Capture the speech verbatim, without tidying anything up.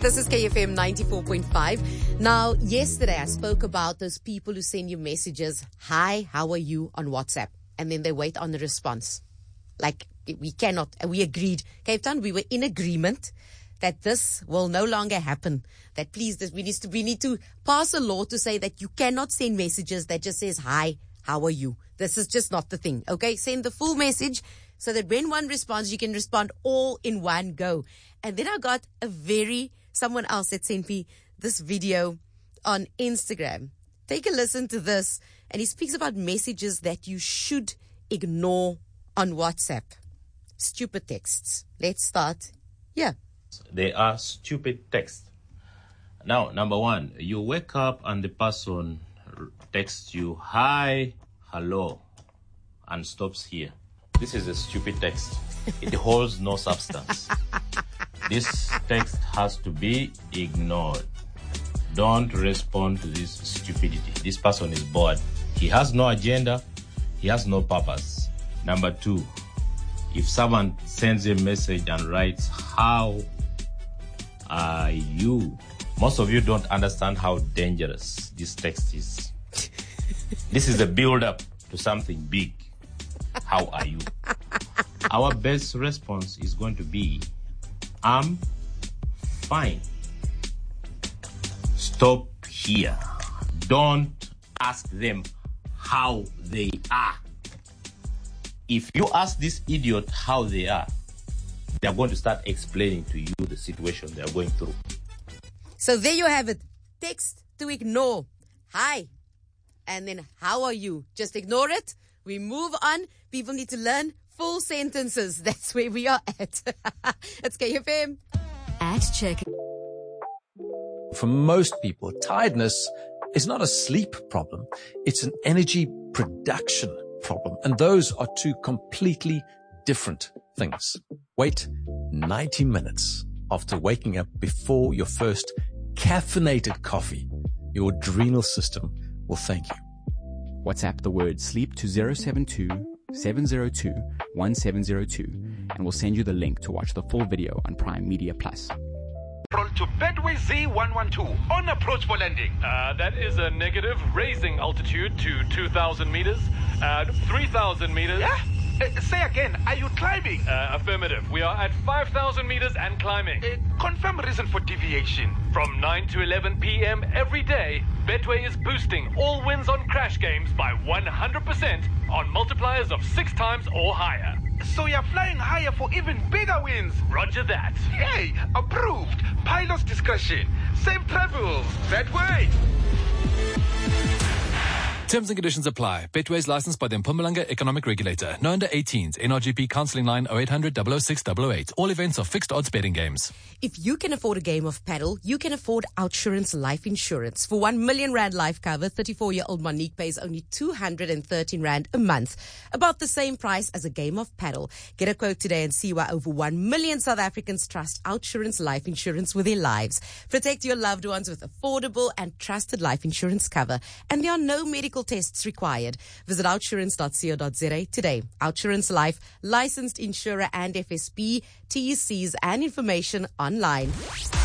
This is K F M ninety-four point five. Now, yesterday I spoke about those people who send you messages, hi, how are you, on WhatsApp, and then they wait on the response. Like, we cannot, we agreed, Cape Town, we were in agreement that this will no longer happen. That please, this, we need to, we need to pass a law to say that you cannot send messages that just says, hi, how are you? This is just not the thing, okay? Send the full message so that when one responds, you can respond all in one go. And then I got a very, someone else that sent me this video on Instagram. Take a listen to this. And he speaks about messages that you should ignore on WhatsApp. Stupid texts. Let's start here. They are stupid texts. Now, number one, you wake up and the person texts you, hi, hello, and stops here. This is a stupid text. It holds no substance. This text has to be ignored. Don't respond to this stupidity. This person is bored. He has no agenda. He has no purpose. Number two, if someone sends a message and writes, how are you? Most of you don't understand how dangerous this text is. This is a build-up to something big. How are you? Our best response is going to be, I'm fine. Stop here. Don't ask them how they are. If you ask this idiot how they are, they are going to start explaining to you the situation they are going through. So there you have it. Text to ignore. Hi. And then how are you? Just ignore it. We move on. People need to learn full sentences. That's where we are at. It's K F M. Act check. For most people, tiredness is not a sleep problem. It's an energy production problem. And those are two completely different things. Wait ninety minutes after waking up before your first caffeinated coffee. Your adrenal system will thank you. WhatsApp the word sleep to zero seven two, seven zero two, one seven zero two and we'll send you the link to watch the full video on Prime Media Plus. Roll to Betway Z one one two on approach for landing. Uh, that is a negative, raising altitude to two thousand meters, uh, three thousand meters. Yeah? Uh, say again, are you climbing? Uh, affirmative. We are at five thousand meters and climbing. Uh, confirm reason for deviation. From nine to eleven p.m. every day, Betway is boosting all wins on crash games by one hundred percent on multipliers of six times or higher. So you're flying higher for even bigger wins. Roger that. Hey, approved. Pilot's discretion. Safe travels. Betway. Terms and conditions apply. Betway is licensed by the Mpumalanga Economic Regulator. No under eighteens. N R G P counselling line oh eight hundred, double oh six, double oh eight. All events are fixed odds betting games. If you can afford a game of paddle, you can afford Outsurance Life Insurance. For one million rand life cover, thirty-four-year-old Monique pays only two hundred thirteen rand a month. About the same price as a game of paddle. Get a quote today and see why over one million South Africans trust Outsurance Life Insurance with their lives. Protect your loved ones with affordable and trusted life insurance cover. And there are no medical tests required. Visit outsurance dot co dot za today. Outsurance Life, licensed insurer and F S P, T Cs and information online.